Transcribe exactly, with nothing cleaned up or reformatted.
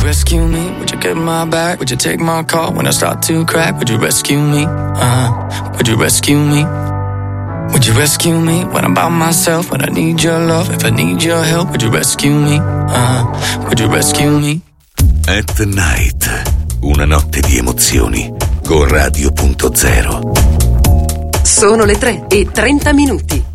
rescue me? Would you get my back? Would you take my call when I start to crack? Would you rescue me? Uh, would you rescue me? Would you rescue me when I'm by myself? When I need your love, if I need your help, would you rescue me? Uh, would you rescue me? At Night, una notte di emozioni con Radio punto zero. Sono le tre e trenta minuti.